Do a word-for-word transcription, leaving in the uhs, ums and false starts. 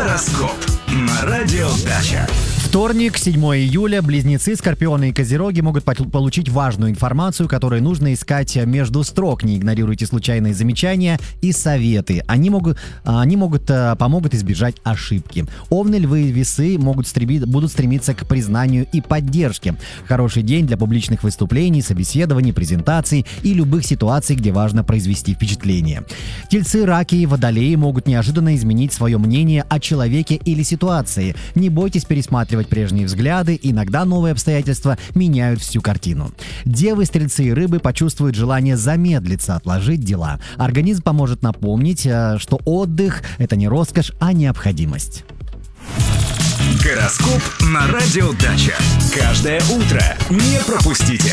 Гороскоп на радио Дача. Вторник, седьмое июля. Близнецы, скорпионы и козероги могут пот- получить важную информацию, которую нужно искать между строк. Не игнорируйте случайные замечания и советы. Они могут, они могут э, помогут избежать ошибки. Овны, львы и весы могут стремить, будут стремиться к признанию и поддержке. Хороший день для публичных выступлений, собеседований, презентаций и любых ситуаций, где важно произвести впечатление. Тельцы, раки и водолеи могут неожиданно изменить свое мнение о человеке или ситуации. Не бойтесь пересматривать прежние взгляды, иногда новые обстоятельства меняют всю картину. Девы, стрельцы и рыбы почувствуют желание замедлиться, отложить дела. Организм поможет напомнить, что отдых – это не роскошь, а необходимость. Гороскоп на радио Дача. Каждое утро не пропустите.